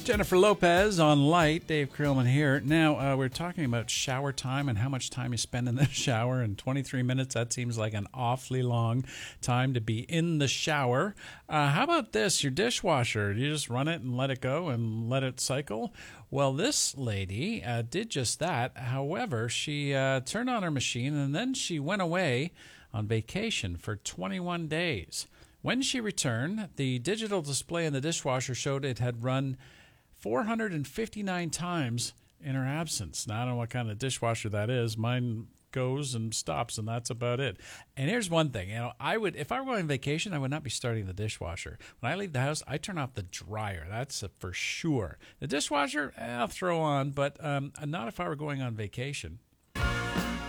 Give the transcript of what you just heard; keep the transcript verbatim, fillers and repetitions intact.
Jennifer Lopez on Light. Dave Creelman here. Now, uh, we're talking about shower time and how much time you spend in the shower. And twenty-three minutes, that seems like an awfully long time to be in the shower. Uh, how about this? Your dishwasher, you just run it and let it go and let it cycle? Well, this lady uh, did just that. However, she uh, turned on her machine and then she went away on vacation for twenty-one days. When she returned, the digital display in the dishwasher showed it had run four hundred fifty-nine times in her absence. Now, I don't know what kind of dishwasher that is. Mine goes and stops, and that's about it. And here's one thing. You know, I would, if I were going on vacation, I would not be starting the dishwasher. When I leave the house, I turn off the dryer. That's a, for sure. The dishwasher, eh, I'll throw on, but um, not if I were going on vacation.